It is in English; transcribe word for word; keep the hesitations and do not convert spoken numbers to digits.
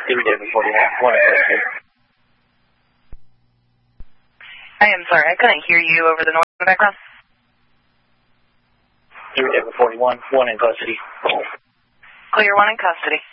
David David forty-one, one in custody. I am sorry, I couldn't hear you over the noise in the background. David David forty-one, one in custody. Clear, one in custody.